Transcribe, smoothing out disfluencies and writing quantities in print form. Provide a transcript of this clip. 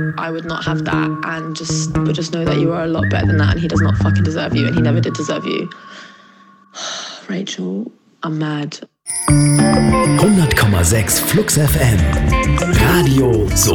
I would not have that and just know that you are a lot better than that and he does not fucking deserve you and he never did deserve you. Rachel, I'm mad. 100,6 Flux FM. Radio so